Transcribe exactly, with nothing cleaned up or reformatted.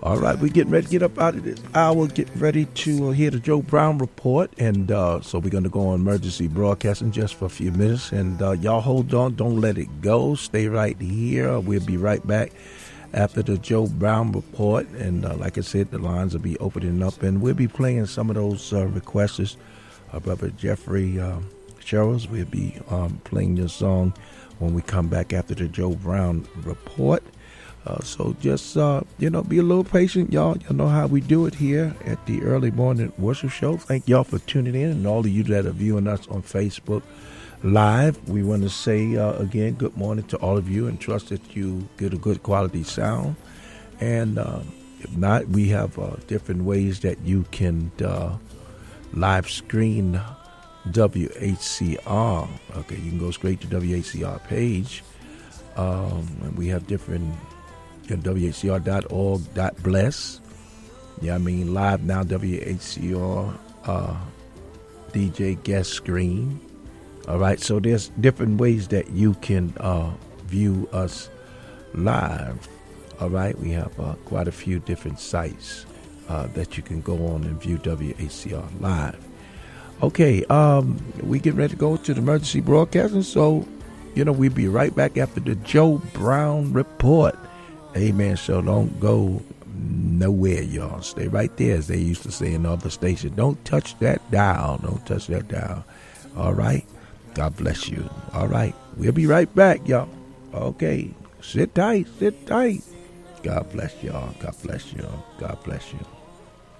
All right, we're getting ready to get up out of this hour, get ready to uh, hear the Joe Brown Report. And uh, so we're going to go on emergency broadcasting just for a few minutes. And uh, y'all hold on. Don't let it go. Stay right here. We'll be right back after the Joe Brown Report. And uh, like I said, the lines will be opening up. And we'll be playing some of those uh, requests. Our brother Jeffrey uh, Sherrills will be um, playing your song when we come back after the Joe Brown Report. Uh, so just, uh, you know, be a little patient, y'all. Y'all know how we do it here at the Early Morning Worship Show. Thank y'all for tuning in, and all of you that are viewing us on Facebook Live. We want to say, uh, again, good morning to all of you, and trust that you get a good quality sound. And uh, if not, we have uh, different ways that you can uh, live screen W H C R. Okay, you can go straight to W H C R page. Um, and we have different... W H C R dot org dot bless. Yeah, I mean, live now, W H C R uh, D J guest screen. All right, so there's different ways that you can uh, view us live. All right, we have uh, quite a few different sites uh, that you can go on and view W H C R live. Okay, um, we get ready to go to the emergency broadcasting, so, you know, we'll be right back after the Joe Brown Report. Amen. So don't go nowhere, y'all. Stay right there, as they used to say in the other station. Don't touch that dial. Don't touch that dial. All right. God bless you. All right. We'll be right back, y'all. Okay. Sit tight. Sit tight. God bless y'all. God bless you. God bless you.